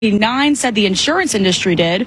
9% said the insurance industry did,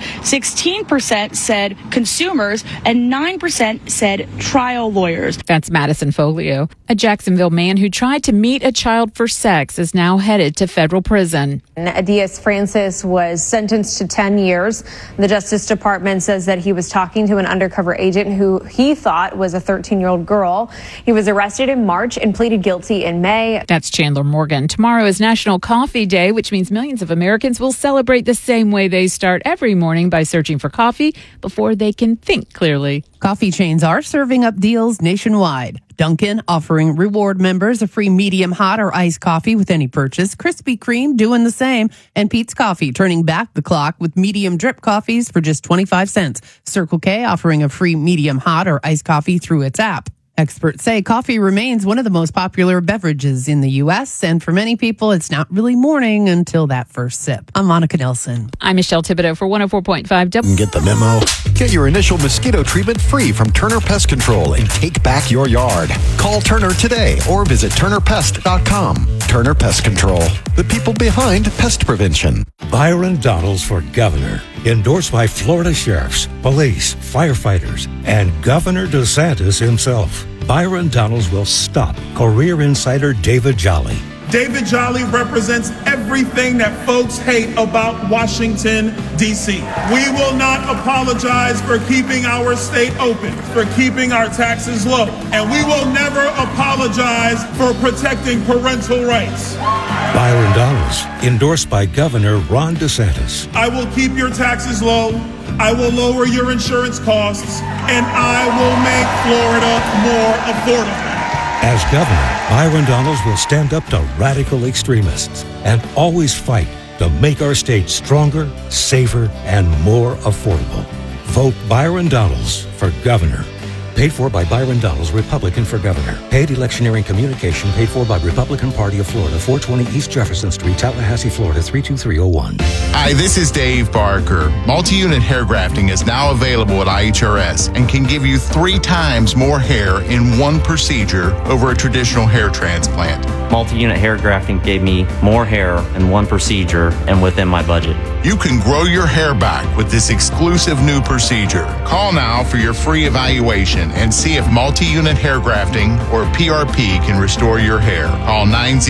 16% said consumers, and 9% said trial lawyers. That's Madison Folio. A Jacksonville man who tried to meet a child for sex is now headed to federal prison. Diaz Francis was sentenced to 10 years. The Justice Department says that he was talking to an undercover agent who he thought was a 13-year-old girl. He was arrested in March and pleaded guilty in May. That's Chandler Morgan. Tomorrow is National Coffee Day, which means millions of Americans will celebrate the same way they start every morning by searching for coffee before they can think clearly. Coffee chains are serving up deals nationwide. Dunkin' offering reward members a free medium hot or iced coffee with any purchase. Krispy Kreme doing the same. And Pete's Coffee turning back the clock with medium drip coffees for just 25 cents. Circle K offering a free medium hot or iced coffee through its app. Experts say coffee remains one of the most popular beverages in the U.S., and for many people, it's not really morning until that first sip. I'm Monica Nelson. I'm Michelle Thibodeau for 104.5 W. Get the memo? Get your initial mosquito treatment free from Turner Pest Control and take back your yard. Call Turner today or visit turnerpest.com. Turner Pest Control, the people behind pest prevention. Byron Donalds for governor. Endorsed by Florida sheriffs, police, firefighters, and Governor DeSantis himself. Byron Donalds will stop career insider David Jolly. David Jolly represents everything that folks hate about Washington, D.C. We will not apologize for keeping our state open, for keeping our taxes low, and we will never apologize for protecting parental rights. Byron Donalds, endorsed by Governor Ron DeSantis. I will keep your taxes low, I will lower your insurance costs, and I will make Florida more affordable. As governor, Byron Donalds will stand up to radical extremists and always fight to make our state stronger, safer, and more affordable. Vote Byron Donalds for governor. Paid for by Byron Donalds, Republican for governor. Paid electioneering communication paid for by Republican Party of Florida, 420 East Jefferson Street, Tallahassee, Florida, 32301. Hi, this is Dave Barker. Multi-unit hair grafting is now available at IHRS and can give you 3 times more hair in one procedure over a traditional hair transplant. Multi-unit hair grafting gave me more hair in one procedure and within my budget. You can grow your hair back with this exclusive new procedure. Call now for your free evaluation and see if multi-unit hair grafting or PRP can restore your hair. Call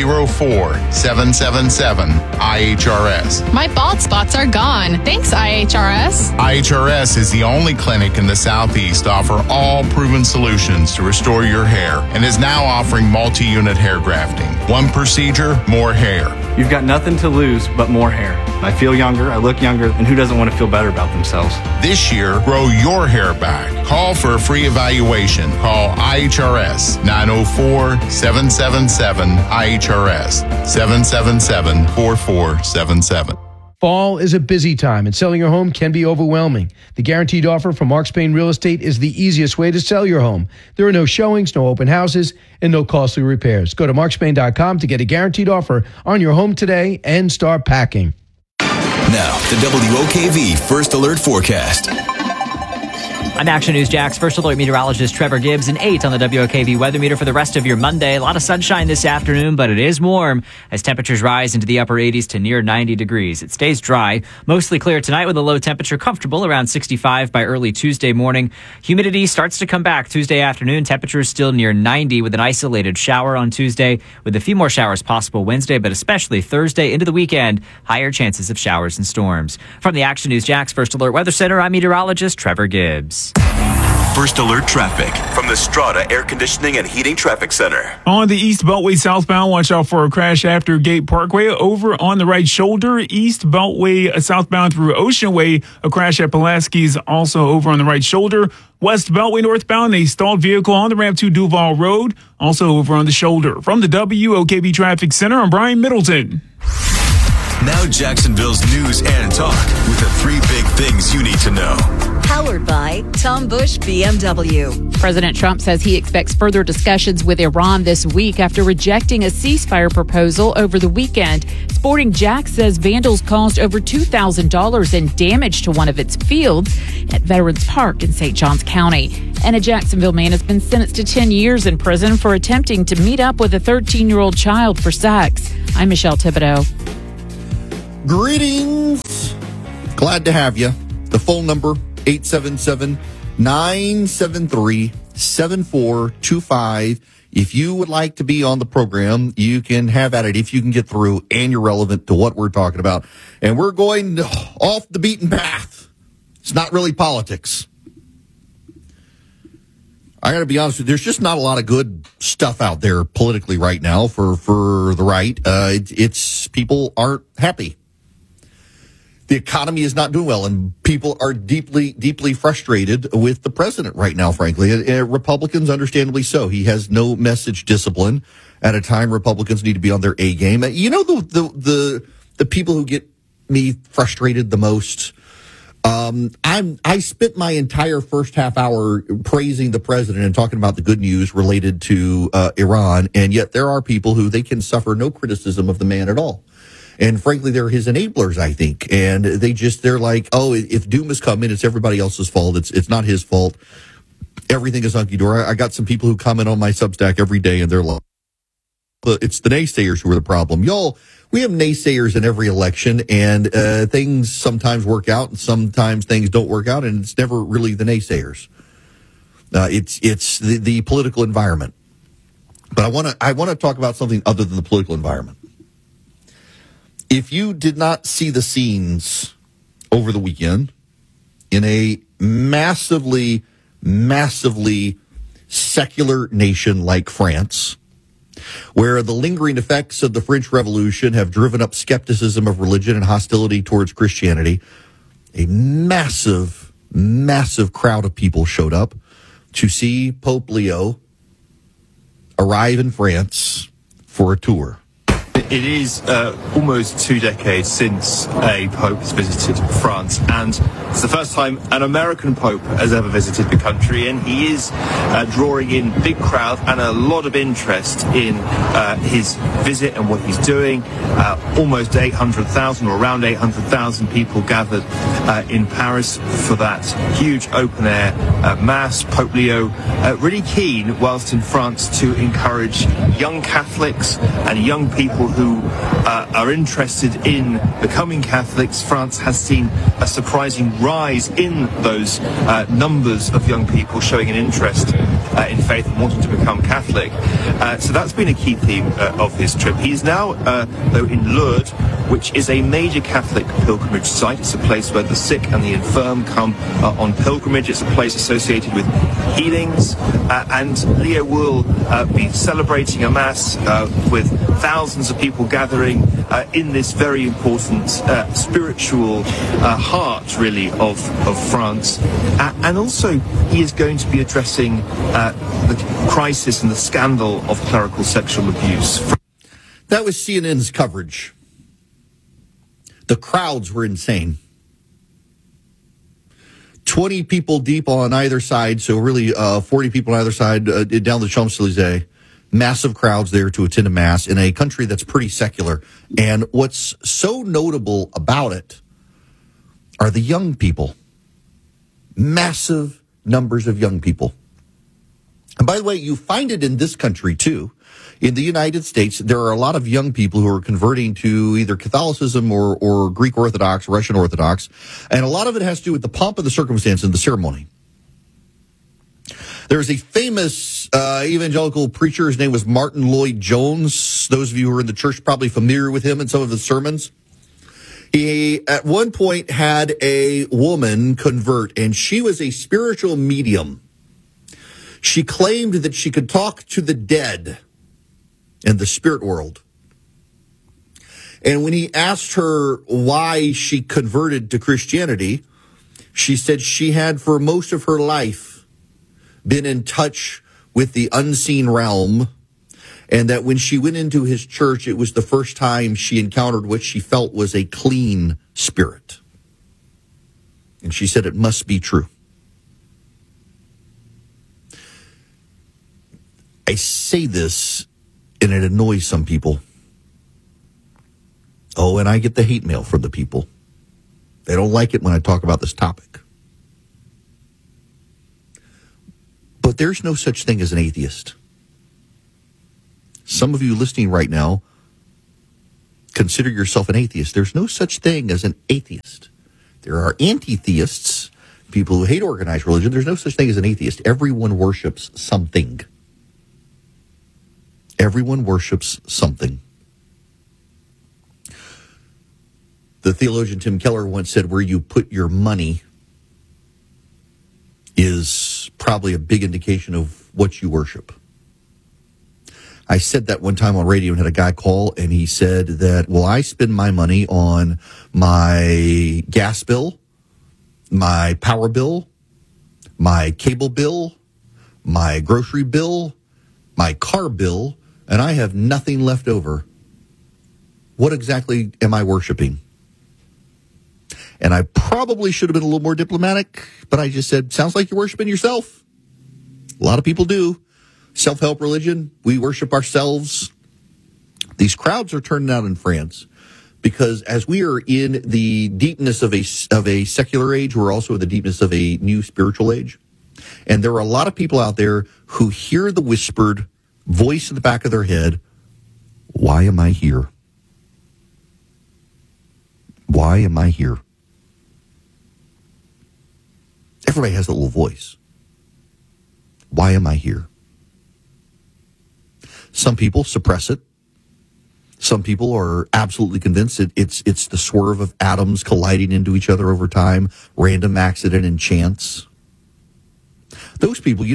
904-777-IHRS. My bald spots are gone. Thanks, IHRS. IHRS is the only clinic in the Southeast to offer all proven solutions to restore your hair and is now offering multi-unit hair grafting. One procedure, more hair. You've got nothing to lose but more hair. I feel younger, I look younger, and who doesn't want to feel better about themselves? This year, grow your hair back. Call for a free evaluation. Call IHRS 904-777-IHRS 777-4477. Fall is a busy time, and selling your home can be overwhelming. The guaranteed offer from Mark Spain Real Estate is the easiest way to sell your home. There are no showings, no open houses, and no costly repairs. Go to markspain.com to get a guaranteed offer on your home today and start packing. Now, the WOKV First Alert Forecast. I'm Action News Jack's First Alert meteorologist Trevor Gibbs, and 8 on the WOKV weather meter for the rest of your Monday. A lot of sunshine this afternoon, but it is warm as temperatures rise into the upper 80s to near 90 degrees. It stays dry, mostly clear tonight with a low temperature comfortable around 65 by early Tuesday morning. Humidity starts to come back Tuesday afternoon. Temperatures still near 90 with an isolated shower on Tuesday, with a few more showers possible Wednesday, but especially Thursday into the weekend, higher chances of showers and storms. From the Action News Jack's First Alert Weather Center, I'm meteorologist Trevor Gibbs. First Alert traffic from the Strata Air Conditioning and Heating Traffic Center. On the East Beltway southbound, watch out for a crash after Gate Parkway. Over on the right shoulder, East Beltway southbound through Ocean Way, a crash at Pulaski's also over on the right shoulder. West Beltway northbound, a stalled vehicle on the ramp to Duval Road, also over on the shoulder. From the WOKV Traffic Center, I'm Brian Middleton. Now Jacksonville's news and talk with the 3 big things you need to know. Powered by Tom Busch BMW. President Trump says he expects further discussions with Iran this week after rejecting a ceasefire proposal over the weekend. Sporting Jack says vandals caused over $2,000 in damage to one of its fields at Veterans Park in St. Johns County. And a Jacksonville man has been sentenced to 10 years in prison for attempting to meet up with a 13-year-old child for sex. I'm Michelle Thibodeau. Greetings. Glad to have you. The phone number, 877-973-7425. If you would like to be on the program, you can have at it if you can get through and you're relevant to what we're talking about. And we're going off the beaten path. It's not really politics. I got to be honest with you, there's just not a lot of good stuff out there politically right now for the right. It's people aren't happy. The economy is not doing well, and people are deeply frustrated with the president right now, frankly. Republicans, understandably so. He has no message discipline at a time Republicans need to be on their A game. You know, the people who get me frustrated the most, I spent my entire first half hour praising the president and talking about the good news related to Iran, and yet there are people who they can suffer no criticism of the man at all. And frankly, they're his enablers, I think. And they're like, oh, if doom is coming, it's everybody else's fault. It's not his fault. Everything is hunky-dory. I got some people who comment on my Substack every day, and they're like, it's the naysayers who are the problem. Y'all, we have naysayers in every election, and things sometimes work out, and sometimes things don't work out, and it's never really the naysayers. It's the political environment. But I want to talk about something other than the political environment. If you did not see the scenes over the weekend in a massively secular nation like France, where the lingering effects of the French Revolution have driven up skepticism of religion and hostility towards Christianity, a massive crowd of people showed up to see Pope Leo arrive in France for a tour. It is almost 2 decades since a pope has visited France, and it's the first time an American pope has ever visited the country, and he is drawing in big crowd and a lot of interest in his visit and what he's doing. Almost 800,000 or around 800,000 people gathered in Paris for that huge open-air mass. Pope Leo really keen, whilst in France, to encourage young Catholics and young people who are interested in becoming Catholics. France has seen a surprising rise in those numbers of young people showing an interest in faith and wanting to become Catholic. So that's been a key theme of his trip. He is now, though, in Lourdes, which is a major Catholic pilgrimage site. It's a place where the sick and the infirm come on pilgrimage. It's a place associated with healings. And Leo will be celebrating a mass with thousands of people gathering in this very important spiritual heart, really, of France. And also, he is going to be addressing the crisis and the scandal of clerical sexual abuse. That was CNN's coverage. The crowds were insane. 20 people deep on either side, so really 40 people on either side down the Champs-Elysees. Massive crowds there to attend a mass in a country that's pretty secular. And what's so notable about it are the young people. Massive numbers of young people. And by the way, you find it in this country too. In the United States, there are a lot of young people who are converting to either Catholicism or Greek Orthodox, Russian Orthodox. And a lot of it has to do with the pomp and the circumstance and the ceremony. There's a famous evangelical preacher. His name was Martin Lloyd-Jones. Those of you who are in the church probably familiar with him and some of his sermons. He, at one point, had a woman convert, and she was a spiritual medium. She claimed that she could talk to the dead in the spirit world. And when he asked her why she converted to Christianity, she said she had for most of her life been in touch with the unseen realm, and that when she went into his church, it was the first time she encountered what she felt was a clean spirit. And she said it must be true. I say this, and it annoys some people. Oh, and I get the hate mail from the people. They don't like it when I talk about this topic. But there's no such thing as an atheist. Some of you listening right now consider yourself an atheist. There's no such thing as an atheist. There are anti-theists, people who hate organized religion. There's no such thing as an atheist. Everyone worships something. Everyone worships something. The theologian Tim Keller once said, where you put your money is probably a big indication of what you worship. I said that one time on radio and had a guy call, and he said that, well, I spend my money on my gas bill, my power bill, my cable bill, my grocery bill, my car bill, and I have nothing left over. What exactly am I worshiping? And I probably should have been a little more diplomatic, but I just said, sounds like you're worshiping yourself. A lot of people do. Self-help religion, we worship ourselves. These crowds are turning out in France because as we are in the deepness of a secular age, we're also in the deepness of a new spiritual age. And there are a lot of people out there who hear the whispered voice in the back of their head, why am I here? Why am I here? Everybody has a little voice. Why am I here? Some people suppress it. Some people are absolutely convinced it's the swerve of atoms colliding into each other over time, random accident and chance. Those people,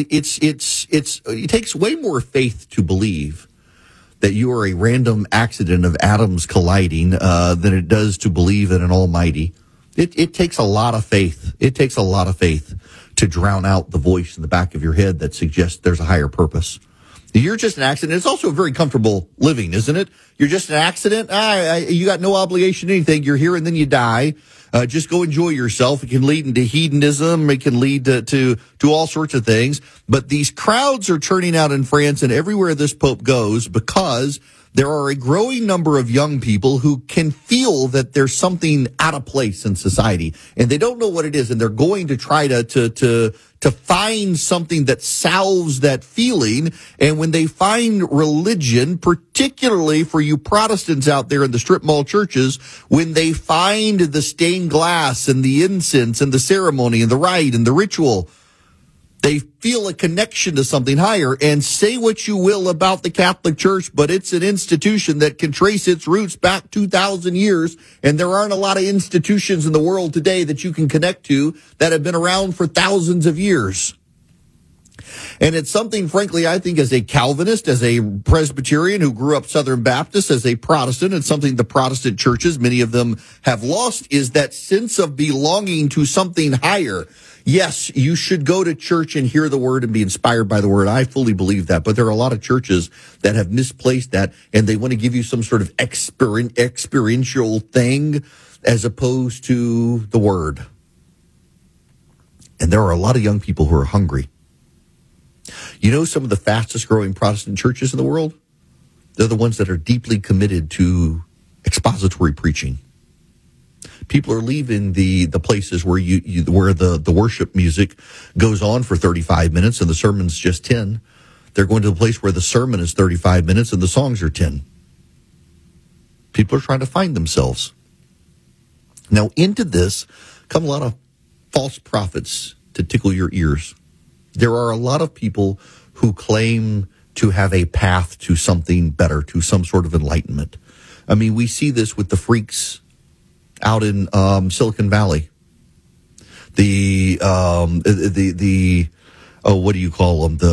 it takes way more faith to believe that you are a random accident of atoms colliding than it does to believe in an almighty. It takes a lot of faith. It takes a lot of faith to drown out the voice in the back of your head that suggests there's a higher purpose. You're just an accident. It's also a very comfortable living, isn't it? You're just an accident. You got no obligation to anything. You're here and then you die. Just go enjoy yourself. It can lead into hedonism. It can lead to all sorts of things. But these crowds are turning out in France and everywhere this Pope goes because there are a growing number of young people who can feel that there's something out of place in society and they don't know what it is. And they're going to try to find something that salves that feeling. And when they find religion, particularly for you Protestants out there in the strip mall churches, when they find the stained glass and the incense and the ceremony and the rite and the ritual, they feel a connection to something higher. And say what you will about the Catholic Church, but it's an institution that can trace its roots back 2,000 years. And there aren't a lot of institutions in the world today that you can connect to that have been around for thousands of years. And it's something, frankly, I think as a Calvinist, as a Presbyterian who grew up Southern Baptist, as a Protestant, and something the Protestant churches, many of them have lost, is that sense of belonging to something higher. Yes, you should go to church and hear the word and be inspired by the word. I fully believe that. But there are a lot of churches that have misplaced that, and they want to give you some sort of experiential thing as opposed to the word. And there are a lot of young people who are hungry. You know some of the fastest growing Protestant churches in the world? They're the ones that are deeply committed to expository preaching. People are leaving the places where where the worship music goes on for 35 minutes and the sermon's just 10. They're going to the place where the sermon is 35 minutes and the songs are 10. People are trying to find themselves. Now, into this come a lot of false prophets to tickle your ears. There are a lot of people who claim to have a path to something better, to some sort of enlightenment. I mean, we see this with the freaks out in Silicon Valley. The what do you call them?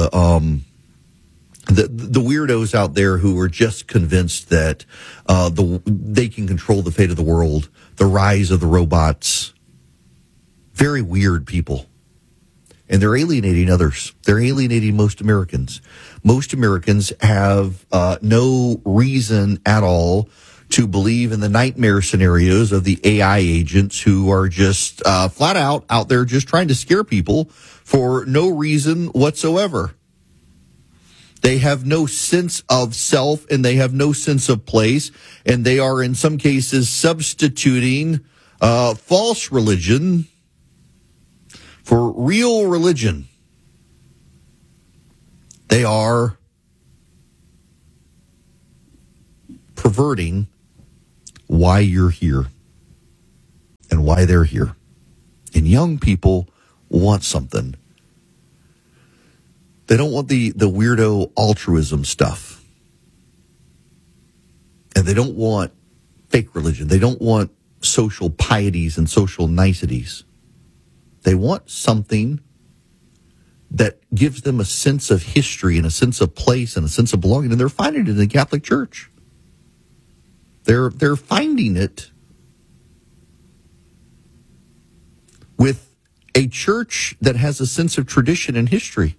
The weirdos out there who are just convinced that they can control the fate of the world, the rise of the robots. Very weird people. And they're alienating others. They're alienating most Americans. Most Americans have no reason at all to believe in the nightmare scenarios of the AI agents who are just flat out there just trying to scare people for no reason whatsoever. They have no sense of self and they have no sense of place. And they are in some cases substituting false religion for real religion. They are perverting why you're here and why they're here. And young people want something. They don't want the weirdo altruism stuff. And they don't want fake religion. They don't want social pieties and social niceties. They want something that gives them a sense of history and a sense of place and a sense of belonging. And they're finding it in the Catholic Church. They're finding it with a church that has a sense of tradition and history.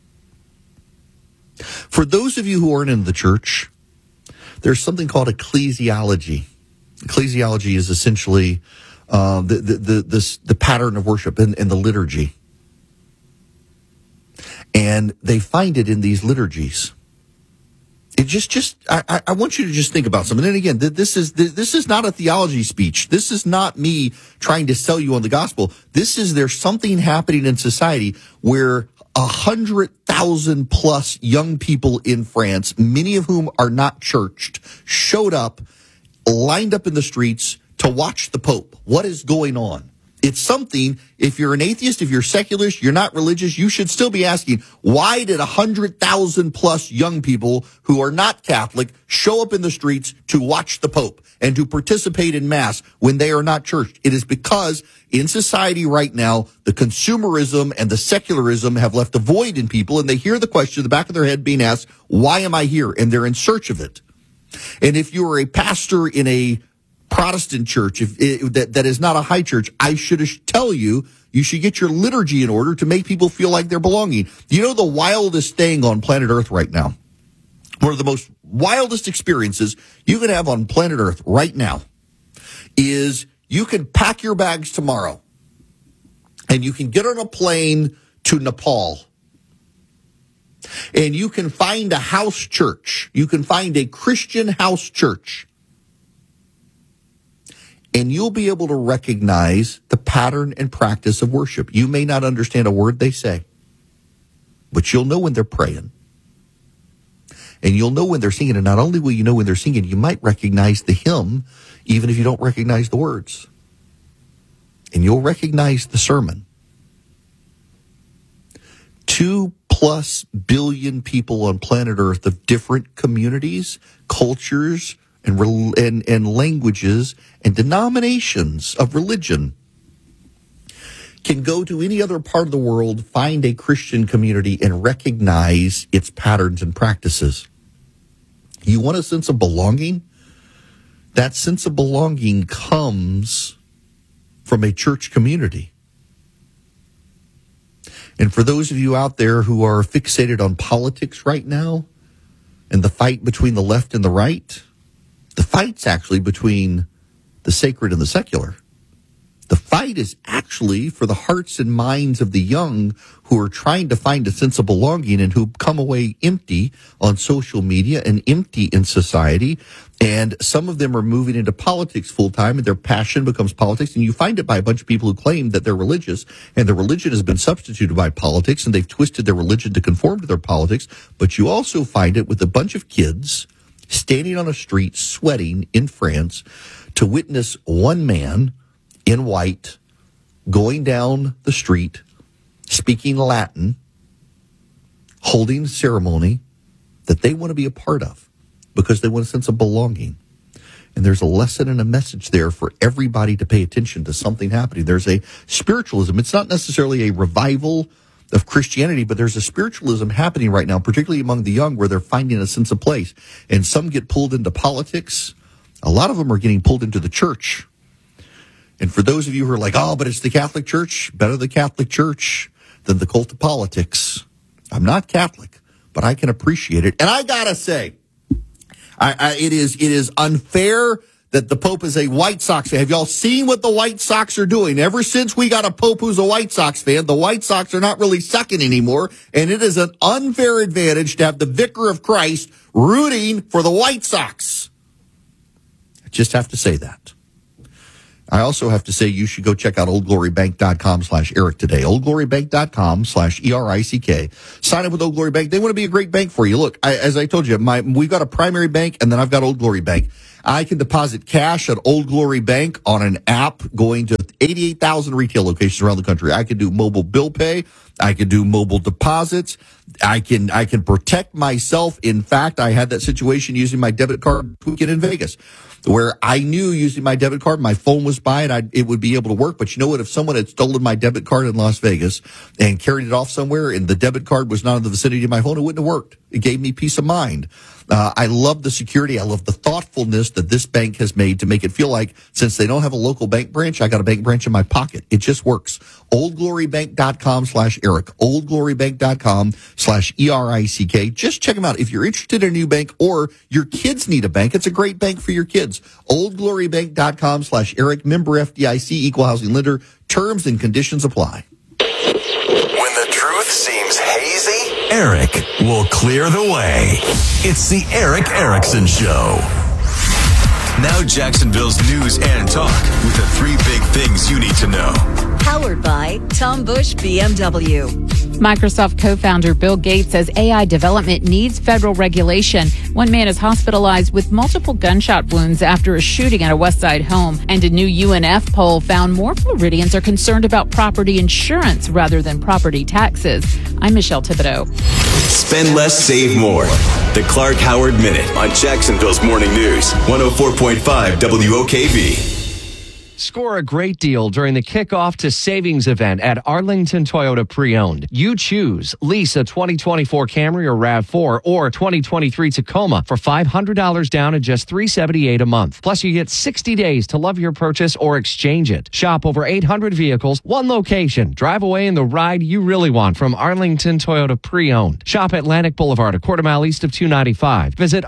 For those of you who aren't in the church, there's something called ecclesiology. Ecclesiology is essentially the pattern of worship and the liturgy. And they find it in these liturgies. It I want you to just think about something. And again, this is not a theology speech. This is not me trying to sell you on the gospel. There's something happening in society where 100,000 plus young people in France, many of whom are not churched, showed up, lined up in the streets to watch the Pope. What is going on? It's something, if you're an atheist, if you're secularist, you're not religious, you should still be asking, why did 100,000 plus young people who are not Catholic show up in the streets to watch the Pope and to participate in Mass when they are not churched? It is because in society right now, the consumerism and the secularism have left a void in people, and they hear the question in the back of their head being asked, why am I here? And they're in search of it. And if you are a pastor in a Protestant church, that is not a high church, I should tell you, you should get your liturgy in order to make people feel like they're belonging. You know the wildest thing on planet Earth right now? One of the most wildest experiences you can have on planet Earth right now is you can pack your bags tomorrow and you can get on a plane to Nepal. And you can find a house church. You can find a Christian house church. And you'll be able to recognize the pattern and practice of worship. You may not understand a word they say, but you'll know when they're praying. And you'll know when they're singing. And not only will you know when they're singing, you might recognize the hymn, even if you don't recognize the words. And you'll recognize the sermon. 2+ billion people on planet Earth of different communities, cultures, and languages and denominations of religion can go to any other part of the world, find a Christian community, and recognize its patterns and practices. You want a sense of belonging? That sense of belonging comes from a church community. And for those of you out there who are fixated on politics right now and the fight between the left and the right, the fight's actually between the sacred and the secular. The fight is actually for the hearts and minds of the young who are trying to find a sense of belonging and who come away empty on social media and empty in society. And some of them are moving into politics full time, and their passion becomes politics. And you find it by a bunch of people who claim that they're religious, and their religion has been substituted by politics, and they've twisted their religion to conform to their politics. But you also find it with a bunch of kids standing on a street, sweating in France, to witness one man in white going down the street, speaking Latin, holding a ceremony that they want to be a part of because they want a sense of belonging. And there's a lesson and a message there for everybody to pay attention to something happening. There's a spiritualism. It's not necessarily a revival of Christianity, but there's a spiritualism happening right now, particularly among the young, where they're finding a sense of place. And some get pulled into politics. A lot of them are getting pulled into the church. And for those of you who are like, oh, but it's the Catholic Church, better the Catholic Church than the cult of politics. I'm not Catholic, but I can appreciate it. And I gotta say, it is unfair that the Pope is a White Sox fan. Have y'all seen what the White Sox are doing? Ever since we got a Pope who's a White Sox fan, the White Sox are not really sucking anymore, and it is an unfair advantage to have the Vicar of Christ rooting for the White Sox. I just have to say that. I also have to say you should go check out oldglorybank.com/Eric today. oldglorybank.com/ERICK. Sign up with Old Glory Bank. They want to be a great bank for you. Look, as I told you, we've got a primary bank, and then I've got Old Glory Bank. I can deposit cash at Old Glory Bank on an app going to 88,000 retail locations around the country. I can do mobile bill pay. I can do mobile deposits. I can protect myself. In fact, I had that situation using my debit card weekend in Vegas, where I knew using my debit card, my phone was by it, it would be able to work. But you know what? If someone had stolen my debit card in Las Vegas and carried it off somewhere and the debit card was not in the vicinity of my phone, it wouldn't have worked. It gave me peace of mind. I love the security. I love the thoughtfulness that this bank has made to make it feel like, since they don't have a local bank branch, I got a bank branch in my pocket. It just works. oldglorybank.com/Eric. oldglorybank.com/ERICK. Just check them out. If you're interested in a new bank or your kids need a bank, it's a great bank for your kids. oldglorybank.com/Eric. Member FDIC, equal housing lender. Terms and conditions apply. When the truth seems hazy, Eric will clear the way. It's the Eric Erickson Show. Now Jacksonville's news and talk with the 3 big things you need to know. Powered by Tom Bush BMW. Microsoft co-founder Bill Gates says AI development needs federal regulation. One man is hospitalized with multiple gunshot wounds after a shooting at a West Side home. And a new UNF poll found more Floridians are concerned about property insurance rather than property taxes. I'm Michelle Thibodeau. Spend less, save more. The Clark Howard Minute on Jacksonville's Morning News, 104.5 WOKV. Score a great deal during the kickoff to savings event at Arlington Toyota Pre-Owned. You choose. Lease a 2024 Camry or RAV4 or 2023 Tacoma for $500 down at just $378 a month. Plus, you get 60 days to love your purchase or exchange it. Shop over 800 vehicles, one location. Drive away in the ride you really want from Arlington Toyota Pre-Owned. Shop Atlantic Boulevard, a quarter mile east of 295. Visit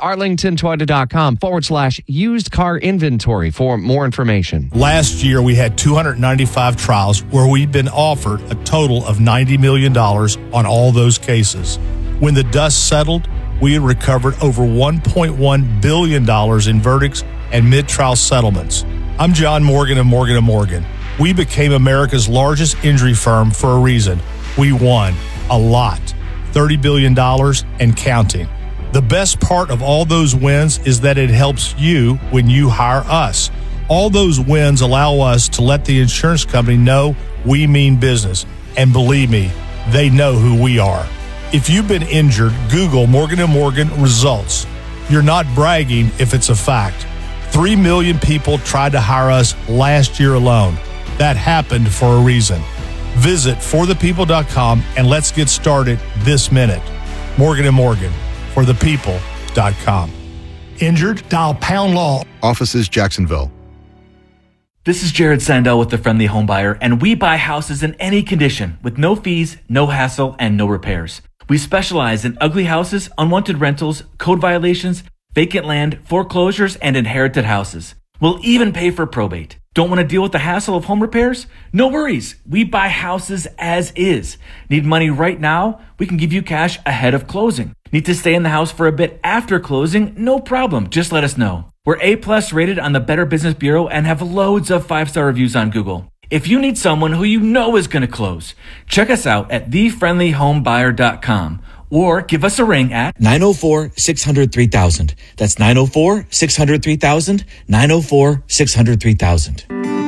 arlingtontoyota.com/used car inventory for more information. Last year, we had 295 trials where we've been offered a total of $90 million on all those cases. When the dust settled, we had recovered over $1.1 billion in verdicts and mid-trial settlements. I'm John Morgan of Morgan & Morgan. We became America's largest injury firm for a reason. We won a lot, $30 billion and counting. The best part of all those wins is that it helps you when you hire us. All those wins allow us to let the insurance company know we mean business. And believe me, they know who we are. If you've been injured, Google Morgan & Morgan results. You're not bragging if it's a fact. 3 million people tried to hire us last year alone. That happened for a reason. Visit forthepeople.com and let's get started this minute. Morgan & Morgan, forthepeople.com. Injured? Dial pound law. Offices Jacksonville. This is Jared Sandell with The Friendly Home Buyer, and we buy houses in any condition with no fees, no hassle, and no repairs. We specialize in ugly houses, unwanted rentals, code violations, vacant land, foreclosures, and inherited houses. We'll even pay for probate. Don't want to deal with the hassle of home repairs? No worries. We buy houses as is. Need money right now? We can give you cash ahead of closing. Need to stay in the house for a bit after closing? No problem. Just let us know. We're A+ rated on the Better Business Bureau and have loads of 5-star reviews on Google. If you need someone who you know is going to close, check us out at thefriendlyhomebuyer.com or give us a ring at 904-600-3000. That's 904-600-3000, 904-600-3000.